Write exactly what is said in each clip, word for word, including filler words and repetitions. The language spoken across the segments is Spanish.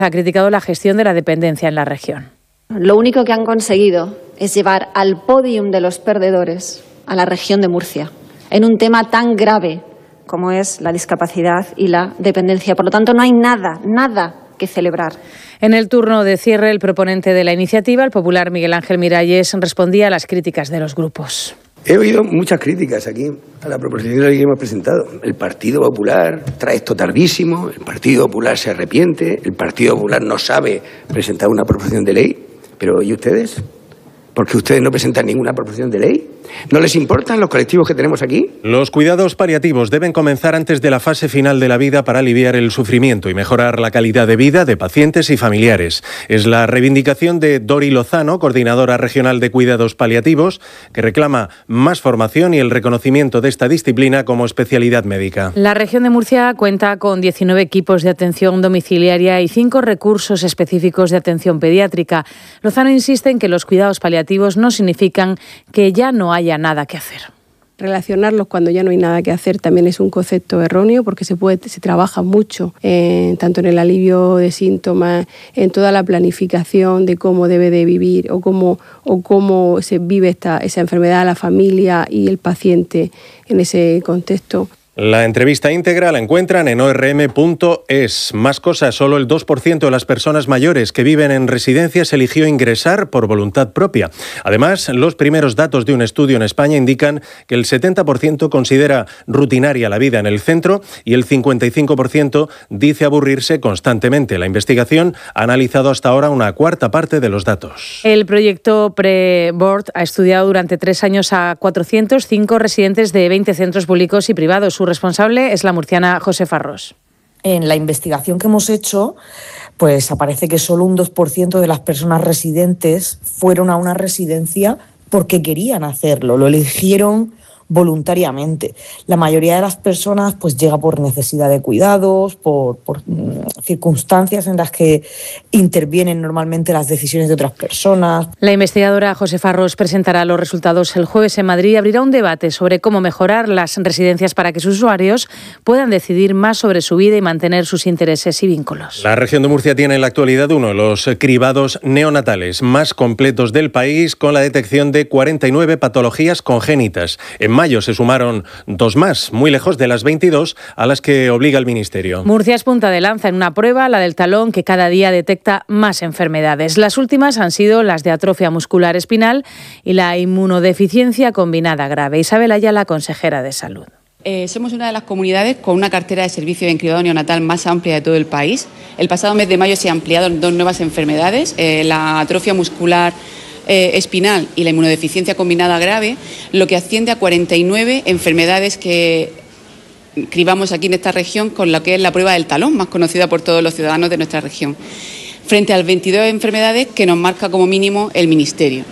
Ha criticado la gestión de la dependencia en la región. Lo único que han conseguido es llevar al podium de los perdedores a la región de Murcia, en un tema tan grave como es la discapacidad y la dependencia. Por lo tanto, no hay nada, nada que celebrar. En el turno de cierre, el proponente de la iniciativa, el popular Miguel Ángel Miralles, respondía a las críticas de los grupos. He oído muchas críticas aquí a la proposición de ley que hemos presentado. El Partido Popular trae esto tardísimo, el Partido Popular se arrepiente, el Partido Popular no sabe presentar una proposición de ley. Pero ¿y ustedes? ¿Por qué ustedes no presentan ninguna proposición de ley? ¿No les importan los colectivos que tenemos aquí? Los cuidados paliativos deben comenzar antes de la fase final de la vida para aliviar el sufrimiento y mejorar la calidad de vida de pacientes y familiares. Es la reivindicación de Dori Lozano, coordinadora regional de cuidados paliativos, que reclama más formación y el reconocimiento de esta disciplina como especialidad médica. La región de Murcia cuenta con diecinueve equipos de atención domiciliaria y cinco recursos específicos de atención pediátrica. Lozano insiste en que los cuidados paliativos no significan que ya no haya nada que hacer. Relacionarlos cuando ya no hay nada que hacer también es un concepto erróneo, porque se puede se trabaja mucho eh, tanto en el alivio de síntomas, en toda la planificación de cómo debe de vivir o cómo o cómo se vive esta esa enfermedad, la familia y el paciente en ese contexto. La entrevista íntegra la encuentran en o erre eme punto es. Más cosas, solo el dos por ciento de las personas mayores que viven en residencias eligió ingresar por voluntad propia. Además, los primeros datos de un estudio en España indican que el setenta por ciento considera rutinaria la vida en el centro y el cincuenta y cinco por ciento dice aburrirse constantemente. La investigación ha analizado hasta ahora una cuarta parte de los datos. El proyecto Pre-Board ha estudiado durante tres años a cuatrocientos cinco residentes de veinte centros públicos y privados. Su responsable es la murciana Josefa Ros. En la investigación que hemos hecho, pues aparece que solo un dos por ciento de las personas residentes fueron a una residencia porque querían hacerlo, lo eligieron voluntariamente. La mayoría de las personas pues llega por necesidad de cuidados, por, por mm, circunstancias en las que intervienen normalmente las decisiones de otras personas. La investigadora Josefa Ros presentará los resultados el jueves en Madrid y abrirá un debate sobre cómo mejorar las residencias para que sus usuarios puedan decidir más sobre su vida y mantener sus intereses y vínculos. La región de Murcia tiene en la actualidad uno de los cribados neonatales más completos del país, con la detección de cuarenta y nueve patologías congénitas. En mayo se sumaron dos más, muy lejos de las veintidós a las que obliga el Ministerio. Murcia es punta de lanza en una prueba, la del talón, que cada día detecta más enfermedades. Las últimas han sido las de atrofia muscular espinal y la inmunodeficiencia combinada grave. Isabel Ayala, consejera de Salud. Eh, somos una de las comunidades con una cartera de servicio de cribado neonatal más amplia de todo el país. El pasado mes de mayo se han ampliado dos nuevas enfermedades, eh, la atrofia muscular Eh, espinal y la inmunodeficiencia combinada grave, lo que asciende a cuarenta y nueve enfermedades que cribamos aquí en esta región, con lo que es la prueba del talón, más conocida por todos los ciudadanos de nuestra región, frente a las veintidós enfermedades que nos marca como mínimo el Ministerio.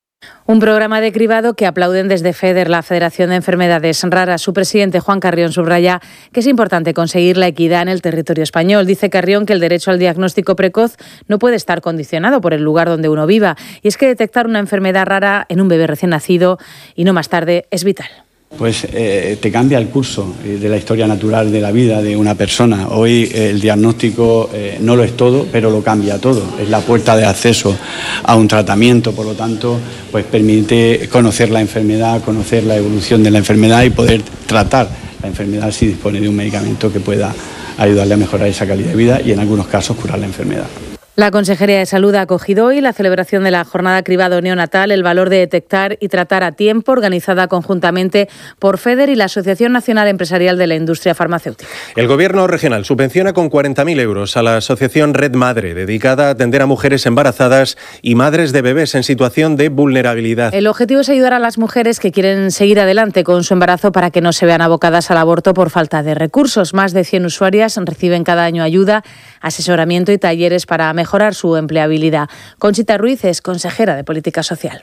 Un programa de cribado que aplauden desde FEDER, la Federación de Enfermedades Raras. Su presidente, Juan Carrión, subraya que es importante conseguir la equidad en el territorio español. Dice Carrión que el derecho al diagnóstico precoz no puede estar condicionado por el lugar donde uno viva. Y es que detectar una enfermedad rara en un bebé recién nacido y no más tarde es vital. Pues eh, te cambia el curso de la historia natural de la vida de una persona. Hoy eh, el diagnóstico eh, no lo es todo, pero lo cambia todo. Es la puerta de acceso a un tratamiento, por lo tanto, pues permite conocer la enfermedad, conocer la evolución de la enfermedad y poder tratar la enfermedad si dispone de un medicamento que pueda ayudarle a mejorar esa calidad de vida y en algunos casos curar la enfermedad. La Consejería de Salud ha acogido hoy la celebración de la jornada cribado neonatal, el valor de detectar y tratar a tiempo, organizada conjuntamente por FEDER y la Asociación Nacional Empresarial de la Industria Farmacéutica. El Gobierno regional subvenciona con cuarenta mil euros a la asociación Red Madre, dedicada a atender a mujeres embarazadas y madres de bebés en situación de vulnerabilidad. El objetivo es ayudar a las mujeres que quieren seguir adelante con su embarazo para que no se vean abocadas al aborto por falta de recursos. Más de cien usuarias reciben cada año ayuda, asesoramiento y talleres para mejorar mejorar su empleabilidad. Conchita Ruiz es consejera de Política Social.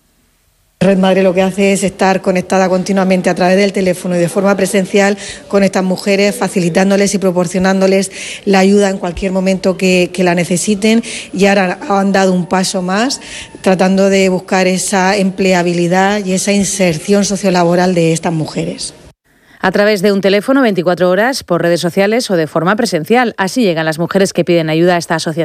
Red Madre lo que hace es estar conectada continuamente a través del teléfono y de forma presencial con estas mujeres, facilitándoles y proporcionándoles la ayuda en cualquier momento que, que la necesiten, y ahora han dado un paso más tratando de buscar esa empleabilidad y esa inserción sociolaboral de estas mujeres. A través de un teléfono veinticuatro horas, por redes sociales o de forma presencial. Así llegan las mujeres que piden ayuda a esta asociación.